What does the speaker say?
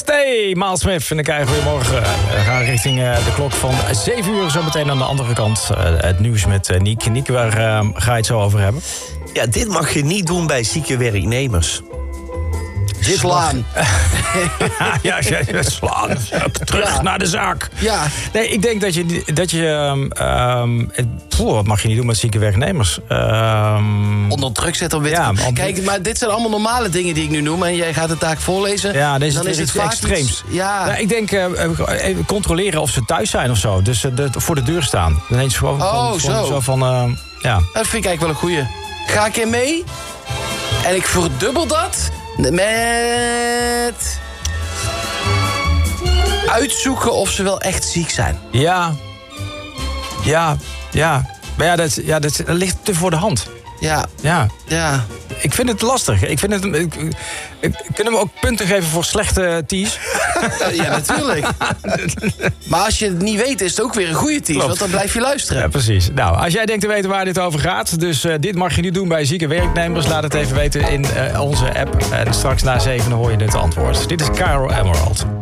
Stay, Miles Smith. En dan krijgen we goedemorgen. We gaan richting de klok van 7 uur. Zo meteen aan de andere kant het nieuws met Niek. Niek, waar ga je het zo over hebben? Ja, dit mag je niet doen bij zieke werknemers. Dit slaan. Ja, slaan. Terug naar de zaak. Ja. Nee, ik denk dat je wat mag je niet doen met zieke werknemers? Onder druk zetten om weer te... Kijk, maar dit zijn allemaal normale dingen die ik nu noem. En jij gaat het taak voorlezen. Ja, deze dan is het vaak extreems. Iets, ja. Nou, ik denk even controleren of ze thuis zijn of zo. Dus voor de deur staan. Dan eens gewoon zo van... ja. Dat vind ik eigenlijk wel een goeie. Ga ik in mee? En ik verdubbel dat met... uitzoeken of ze wel echt ziek zijn. Ja. Maar dat ligt te voor de hand. Ja. Ik vind het lastig. Kunnen we ook punten geven voor slechte teas? Ja, natuurlijk. Maar als je het niet weet, is het ook weer een goede teas. Klopt. Want dan blijf je luisteren. Ja, precies. Nou, als jij denkt te weten waar dit over gaat... dus dit mag je niet doen bij zieke werknemers... laat het even weten in onze app. En straks na 7 hoor je het antwoord. Dit is Caro Emerald.